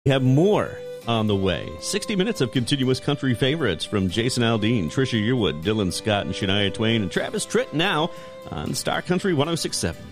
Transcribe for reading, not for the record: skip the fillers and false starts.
We have more on the way. 60 minutes of continuous country favorites from Jason Aldean, Trisha Yearwood, Dylan Scott, and Shania Twain, and Travis Tritt now on Star Country 106.7.